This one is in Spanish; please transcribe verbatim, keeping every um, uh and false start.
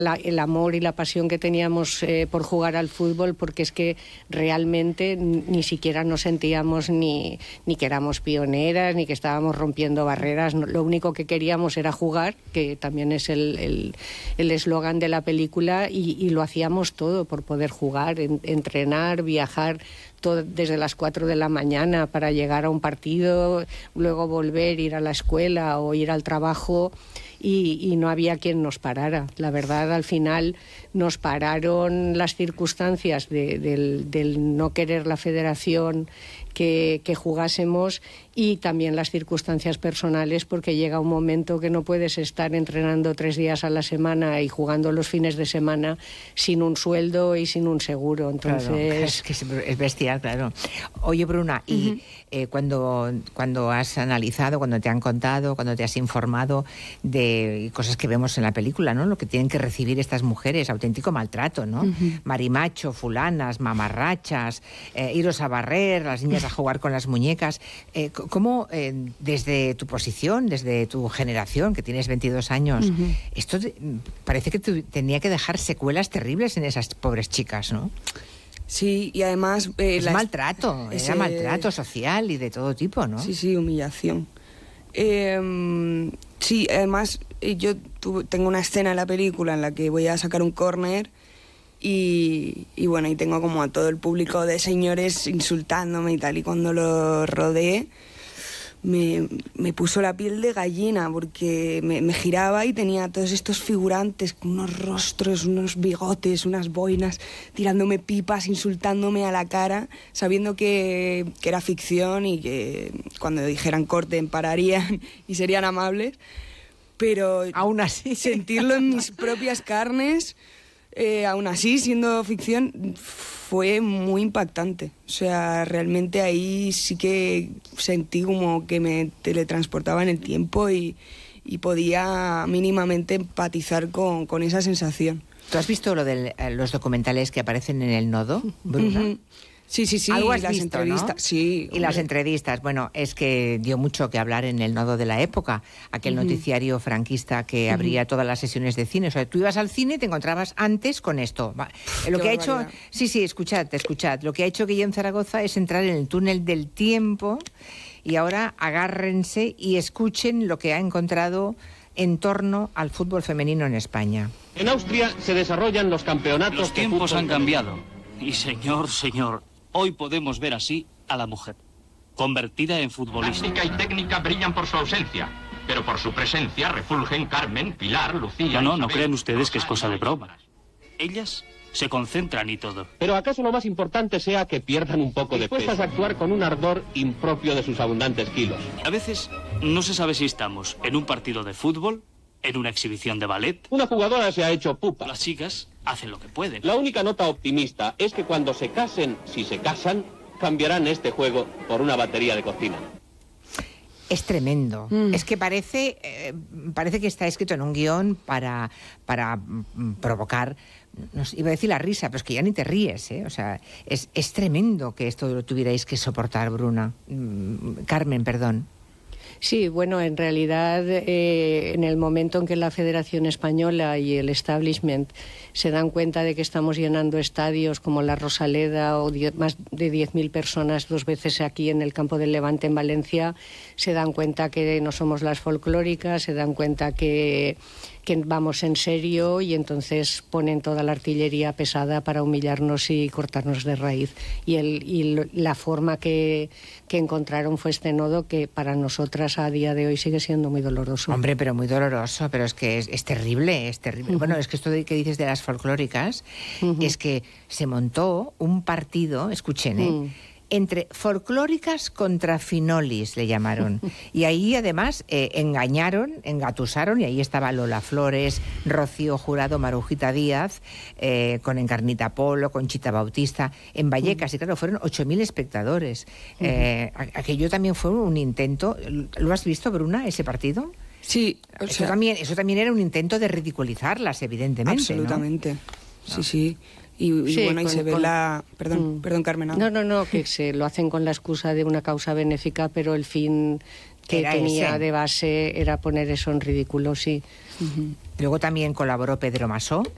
La, el amor y la pasión que teníamos eh, por jugar al fútbol, porque es que realmente ni siquiera nos sentíamos ni, ni que éramos pioneras, ni que estábamos rompiendo barreras. No, lo único que queríamos era jugar, que también es el eslogan de la película, y, y lo hacíamos todo por poder jugar, en, entrenar, viajar todo, desde las cuatro de la mañana para llegar a un partido, luego volver, ir a la escuela o ir al trabajo. Y, y no había quien nos parara. La verdad, al final nos pararon las circunstancias de, del, del no querer la federación que, que jugásemos, y también las circunstancias personales, porque llega un momento que no puedes estar entrenando tres días a la semana y jugando los fines de semana sin un sueldo y sin un seguro. Entonces, claro, es que es bestial, claro. Oye, Bruna, y uh-huh. eh, cuando, cuando has analizado, cuando te han contado, cuando te has informado de cosas que vemos en la película, ¿no? Lo que tienen que recibir estas mujeres, auténtico maltrato, ¿no? Uh-huh. Marimacho, fulanas, mamarrachas, eh, iros a barrer, las niñas a jugar con las muñecas. Eh, ¿Cómo, eh, desde tu posición, desde tu generación, que tienes veintidós años, uh-huh. esto te, parece que te, tenía que dejar secuelas terribles en esas pobres chicas, ¿no? Sí, y además... Eh, es la maltrato, ese... era maltrato social y de todo tipo, ¿no? Sí, sí, humillación. Eh, sí, además yo tuve, tengo una escena en la película en la que voy a sacar un córner y, y bueno, y tengo como a todo el público de señores insultándome y tal, y cuando lo rodeé me, me puso la piel de gallina, porque me, me giraba y tenía todos estos figurantes con unos rostros, unos bigotes, unas boinas, tirándome pipas, insultándome a la cara, sabiendo que, que era ficción y que cuando dijeran corten pararían y serían amables, pero aún así sentirlo en mis propias carnes, eh, aún así siendo ficción, fue muy impactante. O sea, realmente ahí sí que sentí como que me teletransportaba en el tiempo y, y podía mínimamente empatizar con, con esa sensación. ¿Tú has visto lo de los documentales que aparecen en El Nodo, Bruna? Uh-huh. Sí, sí, sí. Algo has y las visto, entrevistas, ¿no? Sí. Y hombre. las entrevistas, bueno, es que dio mucho que hablar en El Nodo de la época, aquel uh-huh. noticiario franquista que uh-huh. abría todas las sesiones de cine. O sea, tú ibas al cine y te encontrabas antes con esto. Uf, lo que ha hecho, sí, sí, escuchad, escuchad. Lo que ha hecho Guillem Zaragoza es entrar en el túnel del tiempo, y ahora agárrense y escuchen lo que ha encontrado en torno al fútbol femenino en España. En Austria se desarrollan los campeonatos. Los tiempos han cambiado. Y señor, señor, hoy podemos ver así a la mujer, convertida en futbolista. Táctica y técnica brillan por su ausencia, pero por su presencia refulgen Carmen, Pilar, Lucía... No, no, no crean ustedes que es cosa de broma. Ellas se concentran y todo. Pero ¿acaso lo más importante sea que pierdan un poco de peso? Dispuestas a actuar con un ardor impropio de sus abundantes kilos. A veces no se sabe si estamos en un partido de fútbol, en una exhibición de ballet. Una jugadora se ha hecho pupa. Las chicas hacen lo que pueden. La única nota optimista es que cuando se casen, si se casan, cambiarán este juego por una batería de cocina. Es tremendo. Mm. Es que parece, eh, parece que está escrito en un guión para, para mm, provocar, no sé, iba a decir la risa, pero es que ya ni te ríes, ¿eh? O sea, es, es tremendo que esto lo tuvierais que soportar, Bruna. Mm, Carmen, perdón. Sí, bueno, en realidad eh, en el momento en que la Federación Española y el establishment se dan cuenta de que estamos llenando estadios como la Rosaleda o diez, más de diez mil personas dos veces aquí en el Campo del Levante en Valencia, se dan cuenta que no somos las folclóricas, se dan cuenta que, que vamos en serio, y entonces ponen toda la artillería pesada para humillarnos y cortarnos de raíz. Y, el, y la forma que, que encontraron fue este nodo, que para nosotras a día de hoy sigue siendo muy doloroso. Hombre, pero muy doloroso, pero es que es, es terrible, es terrible. Uh-huh. Bueno, es que esto de que dices de las folclóricas, uh-huh. es que se montó un partido, escuchen, ¿eh? Uh-huh. entre folclóricas contra finolis, le llamaron. Y ahí, además, eh, engañaron, engatusaron, y ahí estaba Lola Flores, Rocío Jurado, Marujita Díaz, eh, con Encarnita Polo, Conchita Bautista, en Vallecas, uh-huh. y claro, fueron ocho mil espectadores. Uh-huh. Eh, aquello también fue un intento. ¿Lo has visto, Bruna, ese partido? Sí. O sea, eso, también, eso también era un intento de ridiculizarlas, evidentemente. Absolutamente. ¿No? Sí, no. sí. Y, y sí, bueno, con, y se ve con... la... Perdón, mm. perdón, Carmen. No, no, no, que se lo hacen con la excusa de una causa benéfica, pero el fin que era tenía ese. de base era poner eso en ridículo, sí. Uh-huh. Luego también colaboró Pedro Masó